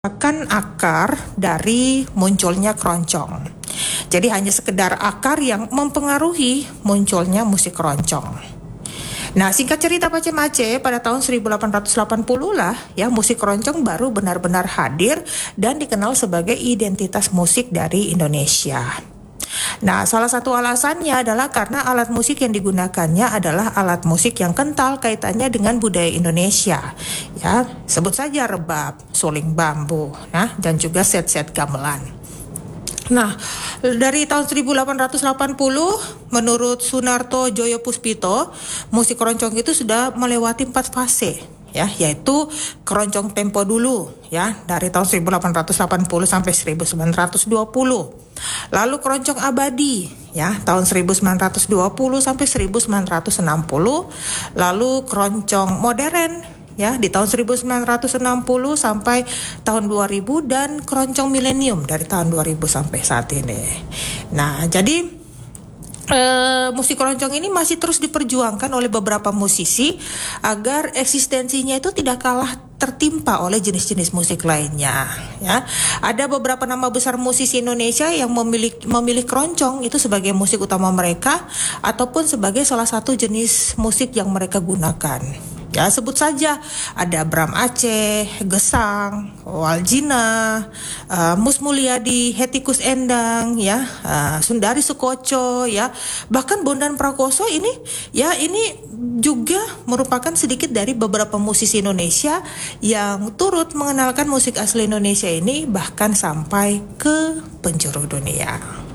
merupakan akar dari munculnya keroncong. Jadi hanya sekedar akar yang mempengaruhi munculnya musik keroncong. Nah, singkat cerita Pace-Mace, pada tahun 1880 lah ya musik keroncong baru benar-benar hadir dan dikenal sebagai identitas musik dari Indonesia. Nah, salah satu alasannya adalah karena alat musik yang digunakannya adalah alat musik yang kental kaitannya dengan budaya Indonesia. Ya, sebut saja rebab, suling bambu, nah, dan juga set-set gamelan. Nah, dari tahun 1880, menurut Sunarto Joyo Puspito, musik keroncong itu sudah melewati 4 fase. Ya, yaitu keroncong tempo dulu ya dari tahun 1880 sampai 1920. Lalu keroncong abadi ya tahun 1920 sampai 1960. Lalu keroncong modern ya di tahun 1960 sampai tahun 2000 dan keroncong milenium dari tahun 2000 sampai saat ini. Nah, jadi musik keroncong ini masih terus diperjuangkan oleh beberapa musisi agar eksistensinya itu tidak kalah tertimpa oleh jenis-jenis musik lainnya ya. Ada beberapa nama besar musisi Indonesia yang memilih keroncong itu sebagai musik utama mereka ataupun sebagai salah satu jenis musik yang mereka gunakan. Ya, sebut saja ada Bram Aceh, Gesang, Waljina, Mus Mulyadi, Hettikus Endang, ya, Sundari Sukoco, ya, bahkan Bondan Prakoso ini juga merupakan sedikit dari beberapa musisi Indonesia yang turut mengenalkan musik asli Indonesia ini bahkan sampai ke penjuru dunia.